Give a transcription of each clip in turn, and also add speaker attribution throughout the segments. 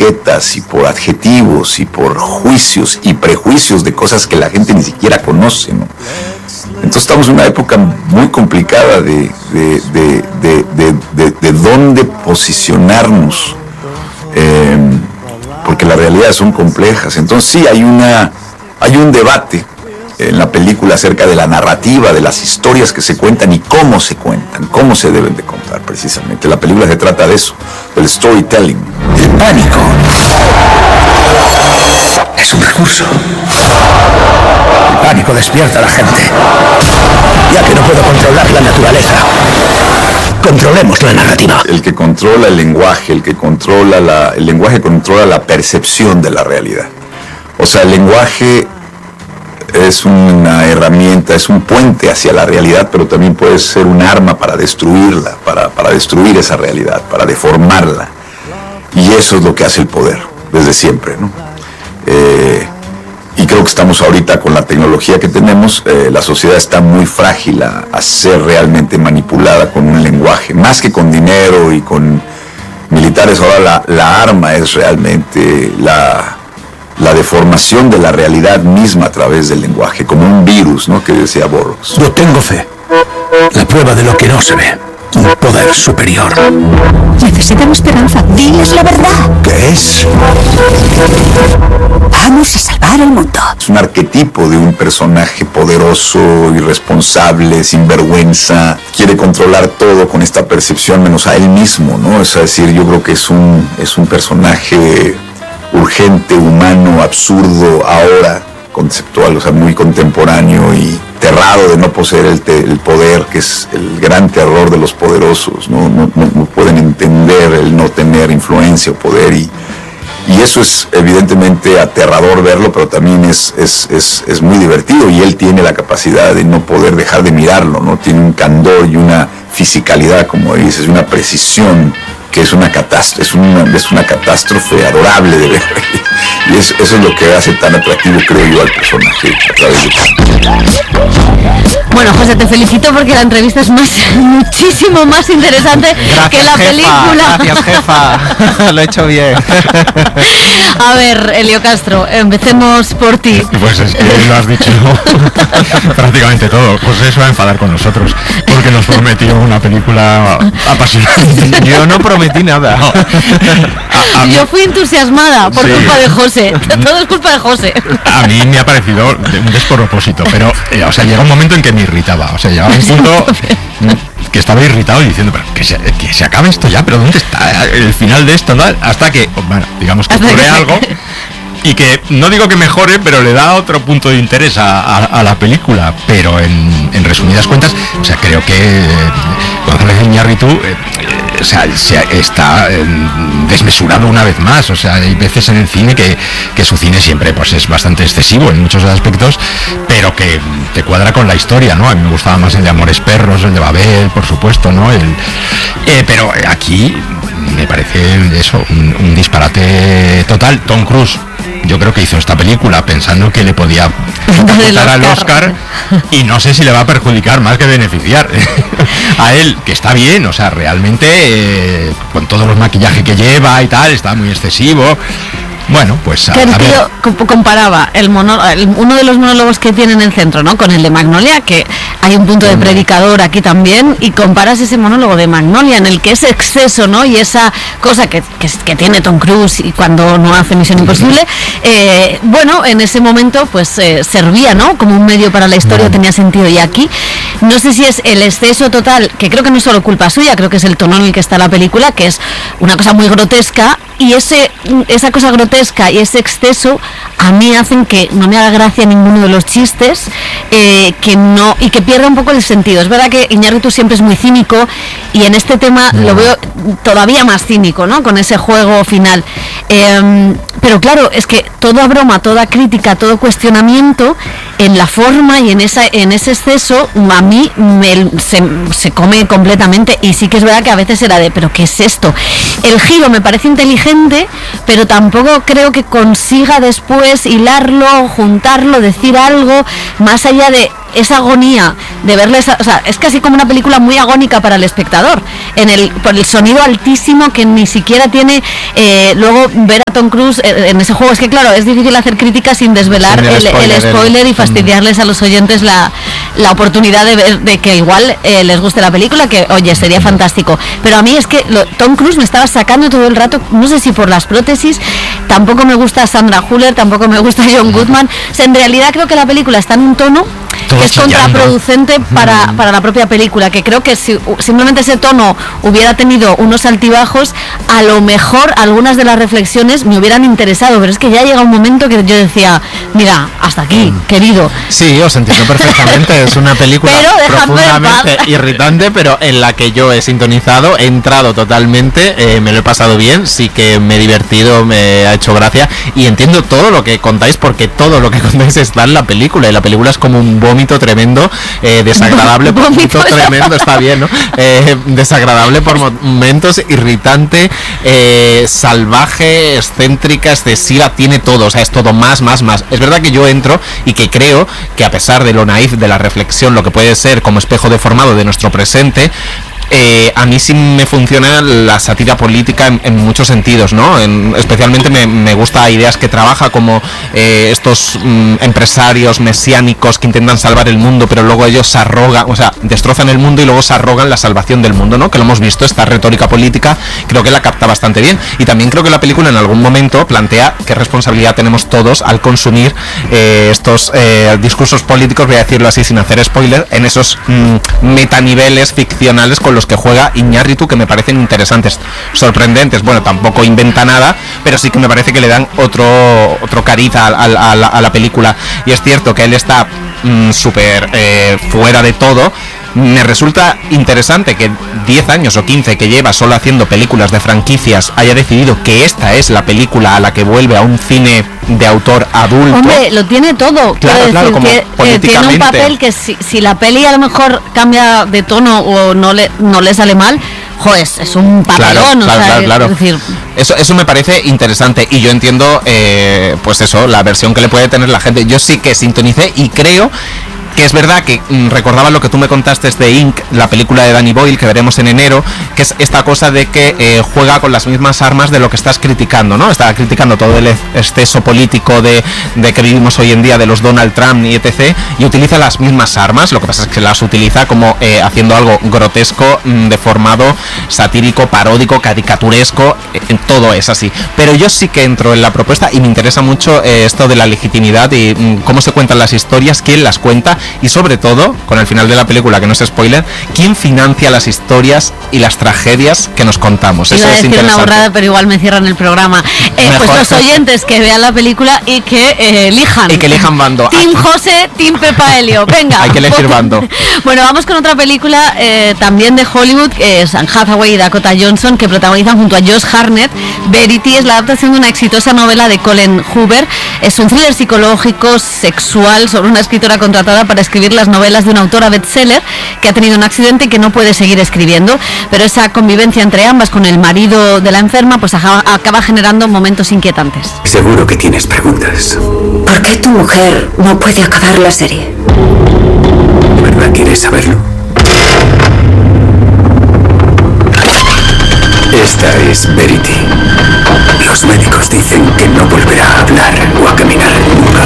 Speaker 1: etiquetas y por adjetivos y por juicios y prejuicios de cosas que la gente ni siquiera conoce, ¿no? Entonces estamos en una época muy complicada de dónde posicionarnos, porque las realidades son complejas. Entonces sí, hay un debate en la película acerca de la narrativa, de las historias que se cuentan y cómo se cuentan, cómo se deben de contar precisamente. La película se trata de eso, del storytelling.
Speaker 2: El pánico es un recurso. El pánico despierta a la gente. Ya que no puedo controlar la naturaleza, controlemos la narrativa.
Speaker 1: El que controla el lenguaje, el lenguaje controla la percepción de la realidad. O sea, el lenguaje es una herramienta, es un puente hacia la realidad, pero también puede ser un arma para destruirla, para destruir esa realidad, para deformarla. Y eso es lo que hace el poder, desde siempre, ¿no? Y creo que estamos ahorita con la tecnología que tenemos, la sociedad está muy frágil a ser realmente manipulada con un lenguaje, más que con dinero y con militares. Ahora la arma es realmente la deformación de la realidad misma a través del lenguaje, como un virus, ¿no?, que decía Burroughs.
Speaker 2: Yo tengo fe. La prueba de lo que no se ve. Un poder superior.
Speaker 3: Necesitan esperanza. Diles la verdad.
Speaker 2: ¿Qué es?
Speaker 3: Vamos a salvar el mundo.
Speaker 1: Es un arquetipo de un personaje poderoso, irresponsable, sin vergüenza. Quiere controlar todo con esta percepción menos a él mismo, ¿no? Es decir, yo creo que es un personaje urgente, humano, absurdo, ahora, conceptual, o sea, muy contemporáneo y aterrado de no poseer el poder, que es el gran terror de los poderosos, ¿no? No pueden entender el no tener influencia o poder, y eso es evidentemente aterrador verlo, pero también es muy divertido, y él tiene la capacidad de no poder dejar de mirarlo, ¿no? Tiene un candor y una fisicalidad, como dices, una precisión que es una catástrofe adorable de ver. Y eso es lo que hace tan atractivo, creo yo, al personaje a través de...
Speaker 4: Bueno, José, te felicito porque la entrevista es muchísimo más interesante. Gracias, que la película.
Speaker 5: Gracias, jefa. Lo he hecho bien.
Speaker 4: A ver, Elio Castro, empecemos por ti.
Speaker 6: Pues es que lo has dicho prácticamente todo. José se va a enfadar con nosotros porque nos prometió una película apasionante.
Speaker 5: Yo no prometí nada. No.
Speaker 4: Yo fui entusiasmada por culpa de José. Todo es culpa de José.
Speaker 6: A mí me ha parecido un despropósito, pero o sea, llega un momento en que me irritaba. O sea, llegaba un punto que estaba irritado y diciendo, pero que se acabe esto ya, pero ¿dónde está el final de esto? ¿No? Hasta que, bueno, digamos que ocurre algo y que no digo que mejore, pero le da otro punto de interés a la película. Pero en resumidas cuentas, o sea, creo que González Iñárritu o sea, está desmesurado una vez más. O sea, hay veces en el cine que su cine siempre pues es bastante excesivo en muchos aspectos, pero que te cuadra con la historia, ¿no? A mí me gustaba más el de Amores Perros, el de Babel, por supuesto, ¿no? Pero aquí me parece eso, un disparate total. Tom Cruise, yo creo que hizo esta película pensando que le podía apuntar al Oscar, y no sé si le va a perjudicar más que beneficiar a él, que está bien, o sea, realmente con todos los maquillajes que lleva y tal, está muy excesivo. Bueno, pues
Speaker 4: a ver. Yo comparaba uno de los monólogos que tiene en el centro, ¿no?, con el de Magnolia, que hay un punto de predicador aquí también, y comparas ese monólogo de Magnolia en el que es exceso, ¿no?, y esa cosa que tiene Tom Cruise y cuando no hace Misión Imposible, bueno, en ese momento pues servía, ¿no?, como un medio para la historia, tenía sentido. Y aquí no sé si es el exceso total, que creo que no es solo culpa suya, creo que es el tono en el que está la película, que es una cosa muy grotesca, y esa cosa grotesca y ese exceso a mí hacen que no me haga gracia ninguno de los chistes, y que pierda un poco el sentido. Es verdad que Iñárritu siempre es muy cínico, y en este tema lo veo todavía más cínico, ¿no?, con ese juego final. Pero claro, es que toda broma, toda crítica, todo cuestionamiento en la forma y en ese exceso a mí se come completamente. Y sí que es verdad que a veces era ¿pero qué es esto? El giro me parece inteligente, pero tampoco creo que consiga después hilarlo, juntarlo, decir algo más allá de esa agonía de verles, o sea, es casi como una película muy agónica para el espectador, por el sonido altísimo que ni siquiera tiene. Luego ver a Tom Cruise en ese juego, es que claro, es difícil hacer críticas sin desvelar el spoiler y fastidiarles a los oyentes la oportunidad de ver, de que igual les guste la película, que oye, sería fantástico. Pero a mí es que Tom Cruise me estaba sacando todo el rato, no sé si por las prótesis, tampoco me gusta Sandra Huller, tampoco me gusta John Goodman. O sea, en realidad creo que la película está en un tono que es contraproducente para la propia película, que creo que si simplemente ese tono hubiera tenido unos altibajos, a lo mejor algunas de las reflexiones me hubieran interesado, pero es que ya llega un momento que yo decía, mira, hasta aquí, querido.
Speaker 5: Sí, os entiendo perfectamente, es una película profundamente irritante, pero en la que yo he sintonizado, he entrado totalmente, me lo he pasado bien, sí que me he divertido, me ha hecho gracia, y entiendo todo lo que contáis, porque todo lo que contáis está en la película, y la película es como un vómito tremendo, desagradable por momentos, tremendo, está bien, ¿no? Desagradable por momentos, irritante, salvaje, excéntrica, excesiva, tiene todo, o sea, es todo más. Es verdad que yo entro y que creo que a pesar de lo naif de la reflexión, lo que puede ser como espejo deformado de nuestro presente, a mí sí me funciona la sátira política en muchos sentidos, ¿no? Especialmente me gusta ideas que trabaja, como estos empresarios mesiánicos que intentan salvar el mundo, pero luego ellos se arrogan, o sea, destrozan el mundo y luego se arrogan la salvación del mundo, ¿no? Que lo hemos visto, esta retórica política, creo que la capta bastante bien. Y también creo que la película en algún momento plantea qué responsabilidad tenemos todos al consumir estos discursos políticos, voy a decirlo así sin hacer spoiler, en esos metaniveles ficcionales con los que juega Iñárritu, que me parecen interesantes, sorprendentes. Bueno, tampoco inventa nada, pero sí que me parece que le dan otro cariz a la película. Y es cierto que él está súper fuera de todo. Me resulta interesante que 10 años o 15 que lleva solo haciendo películas de franquicias haya decidido que esta es la película a la que vuelve, a un cine de autor adulto.
Speaker 4: Hombre, lo tiene todo.
Speaker 5: Claro,
Speaker 4: decir,
Speaker 5: como
Speaker 4: que tiene un papel que si la peli a lo mejor cambia de tono o no le sale mal, joder, es un papelón.
Speaker 5: Claro.
Speaker 4: Es decir,
Speaker 5: eso me parece interesante, y yo entiendo pues eso, la versión que le puede tener la gente. Yo sí que sintonicé y creo que es verdad que recordaba lo que tú me contaste de Inc., la película de Danny Boyle que veremos en enero, que es esta cosa de que juega con las mismas armas de lo que estás criticando, ¿no? Está criticando todo el exceso político de que vivimos hoy en día, de los Donald Trump y etc., y utiliza las mismas armas. Lo que pasa es que las utiliza como haciendo algo grotesco, deformado, satírico, paródico, caricaturesco, todo es así. Pero yo sí que entro en la propuesta y me interesa mucho esto de la legitimidad y cómo se cuentan las historias, quién las cuenta, y sobre todo, con el final de la película, que no es spoiler, quién financia las historias y las tragedias que nos contamos.
Speaker 4: Iba
Speaker 5: eso
Speaker 4: a
Speaker 5: es
Speaker 4: decir
Speaker 5: interesante.
Speaker 4: una burrada, pero igual me cierran el programa. Pues los oyentes que vean la película y que elijan.
Speaker 5: Y que elijan bando.
Speaker 4: Team José, Team Pepa Helio. Venga.
Speaker 5: Hay que elegir bando.
Speaker 4: Bueno, vamos con otra película también de Hollywood, que es Anne Hathaway y Dakota Johnson, que protagonizan junto a Josh Hartnett. Verity es la adaptación de una exitosa novela de Colin Hoover. Es un thriller psicológico sexual sobre una escritora contratada para escribir las novelas de una autora bestseller que ha tenido un accidente y que no puede seguir escribiendo, pero esa convivencia entre ambas con el marido de la enferma pues acaba generando momentos inquietantes.
Speaker 2: Seguro que tienes preguntas.
Speaker 3: ¿Por qué tu mujer no puede acabar la serie?
Speaker 2: ¿De verdad quieres saberlo? Esta es Verity. Los médicos dicen que no volverá a hablar o a caminar nunca.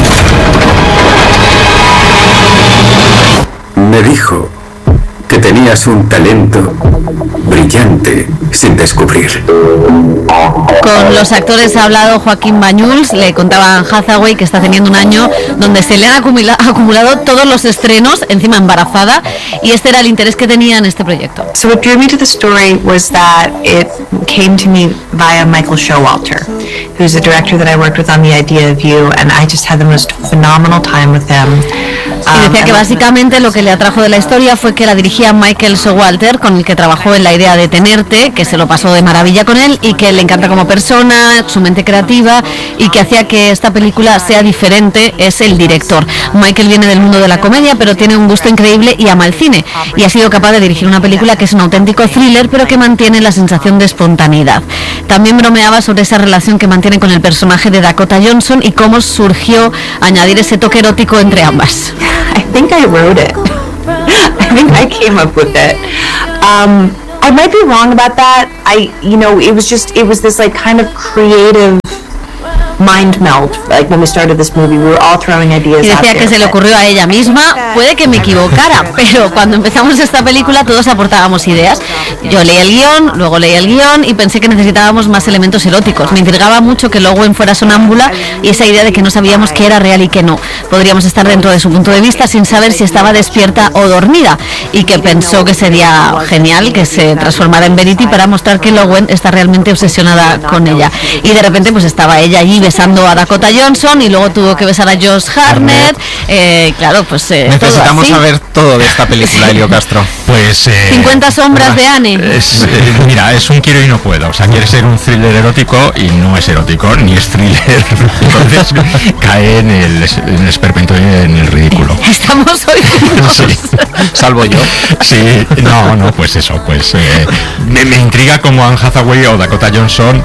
Speaker 2: Me dijo que tenías un talento brillante sin descubrir.
Speaker 4: Con los actores ha hablado Joaquín Bañuls. Le contaba a Anne Hathaway que está teniendo un año donde se le han acumulado todos los estrenos, encima embarazada, y este era el interés que tenía en este proyecto.
Speaker 7: So what drew me to the story was that it came to me via Michael Showalter, who's the director that I worked with on The Idea of You, and I just had the most phenomenal time with him.
Speaker 4: Y decía que básicamente lo que le atrajo de la historia fue que la dirigía Michael Showalter, con el que trabajó en La Idea de Tenerte, que se lo pasó de maravilla con él y que le encanta como persona, su mente creativa, y que hacía que esta película sea diferente es el director. Michael viene del mundo de la comedia, pero tiene un gusto increíble y ama el cine, y ha sido capaz de dirigir una película que es un auténtico thriller, pero que mantiene la sensación de espontaneidad. También bromeaba sobre esa relación que mantiene con el personaje de Dakota Johnson y cómo surgió añadir ese toque erótico entre ambas.
Speaker 7: I think I wrote it. I think I came up with it. I might be wrong about that. It was this like kind of creative mind meld. Like when we started this movie, we were all throwing ideas.
Speaker 4: Y decía que se le ocurrió a ella misma. Puede que me equivocara, pero cuando empezamos esta película todos aportábamos ideas. Yo leí el guión, luego leí el guión y pensé que necesitábamos más elementos eróticos. Me intrigaba mucho que Lowen fuera sonámbula y esa idea de que no sabíamos qué era real y qué no. Podríamos estar dentro de su punto de vista sin saber si estaba despierta o dormida, y que pensó que sería genial que se transformara en Verity para mostrar que Lowen está realmente obsesionada con ella. Y de repente pues estaba ella allí besando a Dakota Johnson y luego tuvo que besar a Josh Hartnett. Claro, pues
Speaker 5: necesitamos saber todo de esta película, Elio Castro.
Speaker 6: Pues
Speaker 4: 50 sombras de Anne.
Speaker 6: Mira, es un quiero y no puedo. O sea, quiere ser un thriller erótico y no es erótico ni es thriller. Entonces cae en el esperpento y en el ridículo.
Speaker 4: Estamos hoy.
Speaker 6: Sí.
Speaker 5: Salvo yo.
Speaker 6: Sí, no, pues eso, pues me intriga como Anne Hathaway o Dakota Johnson,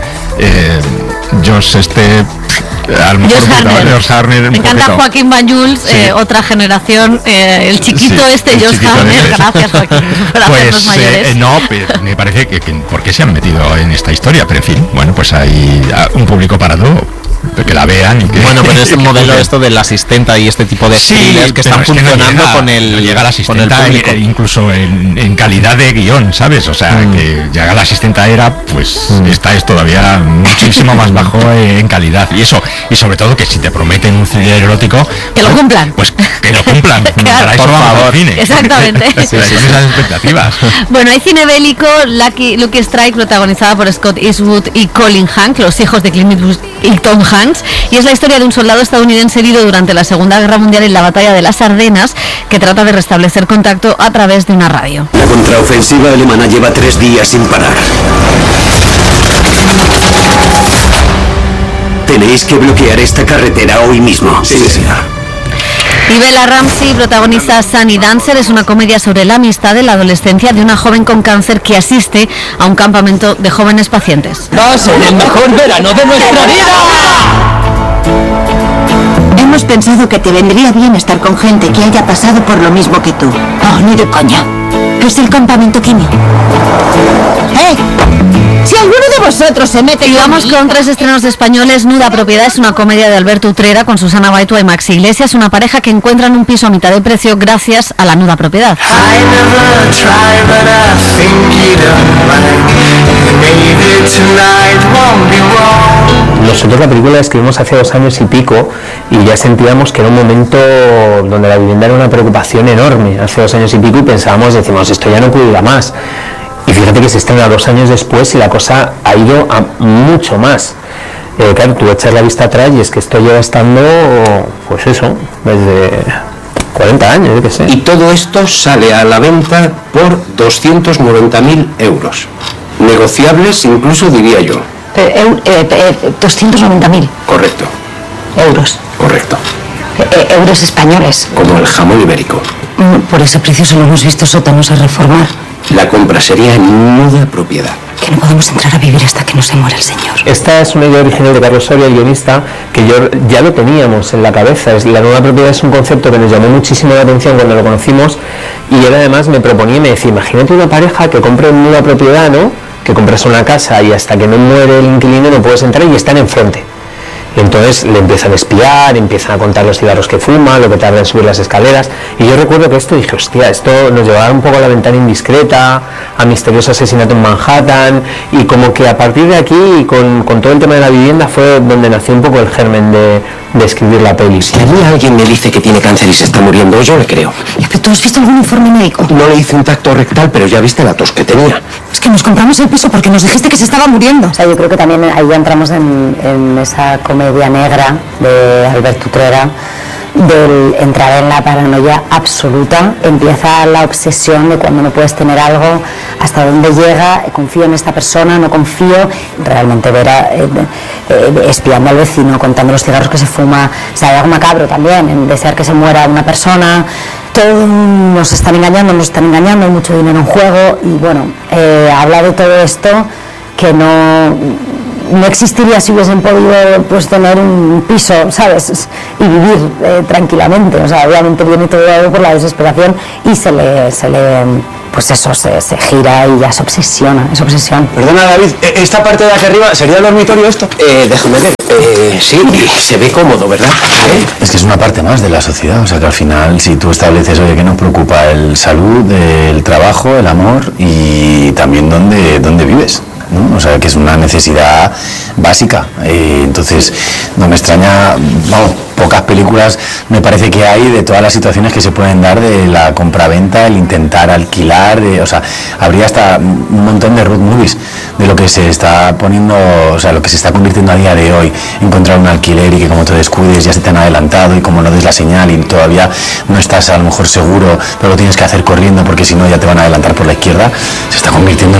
Speaker 6: Josh a lo mejor Josh Hartnett.
Speaker 4: Me encanta Joaquín Banyuls, otra generación, el chiquito Josh Hartnett. Gracias, Joaquín, por hacernos mayores.
Speaker 6: No, me parece que ¿por qué se han metido en esta historia? Pero en fin, bueno, pues hay un público para todo, que la vean. Y que,
Speaker 5: bueno, pero es un modelo esto del asistenta y este tipo de thrillers que están funcionando con el
Speaker 6: llega la asistenta incluso en calidad de guión, ¿sabes? O sea, que llega la asistenta pues esta es todavía muchísimo más bajo en calidad. Y sobre todo que si te prometen un thriller erótico,
Speaker 4: que lo cumplan.
Speaker 6: Pues que lo cumplan.
Speaker 4: Claro,
Speaker 6: para eso vamos al cine.
Speaker 4: Exactamente.
Speaker 6: Sí, esas expectativas.
Speaker 4: Bueno, hay cine bélico, Lucky Strike, protagonizada por Scott Eastwood y Colin Hanks, los hijos de Clint Eastwood y Tom Hanks, y es la historia de un soldado estadounidense herido durante la Segunda Guerra Mundial en la batalla de las Ardenas, que trata de restablecer contacto a través de una radio.
Speaker 2: La contraofensiva alemana lleva 3 días sin parar. Tenéis que bloquear esta carretera hoy mismo.
Speaker 1: Sí, señor.
Speaker 4: Y Bella Ramsey protagoniza Sunny Dancer, es una comedia sobre la amistad en la adolescencia de una joven con cáncer que asiste a un campamento de jóvenes pacientes.
Speaker 2: ¡Va a ser el mejor verano de nuestra vida!
Speaker 3: Hemos pensado que te vendría bien estar con gente que haya pasado por lo mismo que tú. Oh, ni de coña. Es el campamento quimio. Si alguno de vosotros se mete...
Speaker 4: Y vamos con 3 estrenos españoles. Nuda Propiedad es una comedia de Alberto Utrera con Susana Baitua y Maxi Iglesias, una pareja que encuentran un piso a mitad de precio gracias a la nuda propiedad.
Speaker 8: Nosotros la película la escribimos hace 2 años y pico y ya sentíamos que era un momento donde la vivienda era una preocupación enorme. Hace 2 años y pico y decimos, esto ya no puede ir a más. Y fíjate que se estrena 2 años después y la cosa ha ido a mucho más. Claro, tú echas la vista atrás y es que esto lleva estando, pues eso, desde 40 años, yo qué sé.
Speaker 2: Y todo esto sale a la venta por 290.000 euros. Negociables incluso, diría yo.
Speaker 3: 290.000
Speaker 2: Correcto.
Speaker 3: euros.
Speaker 2: Correcto.
Speaker 3: Euros españoles.
Speaker 2: Como el jamón ibérico.
Speaker 3: Por ese precio solo hemos visto sótanos a reformar.
Speaker 2: La compra sería en nuda propiedad.
Speaker 3: Que no podemos entrar a vivir hasta que no se muera el señor.
Speaker 8: Esta es una idea original de Carlos Soria, el guionista, que yo ya lo teníamos en la cabeza. La nueva propiedad es un concepto que nos llamó muchísimo la atención cuando lo conocimos, y él además me proponía y me decía, imagínate una pareja que compre una nueva propiedad, ¿no? Que compras una casa y hasta que no muere el inquilino no puedes entrar y están enfrente. Y entonces le empiezan a espiar, empiezan a contar los cigarros que fuma, lo que tarda en subir las escaleras. Y yo recuerdo que dije, hostia, esto nos llevaba un poco a La ventana indiscreta, a Misterioso asesinato en Manhattan, y como que a partir de aquí, con todo el tema de la vivienda, fue donde nació un poco el germen de escribir la peli.
Speaker 2: Si a mí alguien me dice que tiene cáncer y se está muriendo, yo le creo.
Speaker 3: ¿Pero tú has visto algún informe médico?
Speaker 2: No le hice un tacto rectal, pero ya viste la tos que tenía.
Speaker 3: Es que nos compramos el piso porque nos dijiste que se estaba muriendo.
Speaker 9: O sea, yo creo que también ahí ya entramos en esa comedia negra de Alberto Utrera, del entrar en la paranoia absoluta. Empieza la obsesión de cuando no puedes tener algo, hasta dónde llega, confío en esta persona, no confío, realmente ver espiando al vecino, contando los cigarros que se fuma. O sea, hay algo macabro también en desear que se muera una persona. Todo nos están engañando, hay mucho dinero en juego, y bueno, habla de todo esto que no no existiría si hubiesen podido pues tener un piso, ¿sabes? Y vivir tranquilamente. O sea, obviamente viene todo por la desesperación y se le pues eso, se gira y ya se obsesiona, es obsesión.
Speaker 2: Perdona, David, esta parte de aquí arriba, ¿sería el dormitorio esto?
Speaker 10: Déjame ver. Sí, se ve cómodo, ¿verdad?
Speaker 11: Es que es una parte más de la sociedad, o sea que al final si tú estableces, oye, que nos preocupa el salud, el trabajo, el amor y también dónde vives, ¿no? O sea que es una necesidad básica, entonces no me extraña, vamos, pocas películas me parece que hay de todas las situaciones que se pueden dar de la compraventa, el intentar alquilar, o sea, habría hasta un montón de road movies de lo que se está poniendo, o sea, lo que se está convirtiendo a día de hoy, encontrar un alquiler y que como te descuides ya se te han adelantado y como no des la señal y todavía no estás a lo mejor seguro, pero lo tienes que hacer corriendo porque si no ya te van a adelantar por la izquierda, se está convirtiendo